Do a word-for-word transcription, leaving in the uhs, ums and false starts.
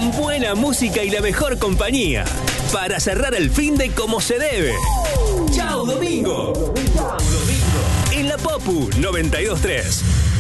con buena música y la mejor compañía, para cerrar el finde como se debe. ¡Chao, domingo! ¡Chao, domingo! En la Popu noventa y dos tres.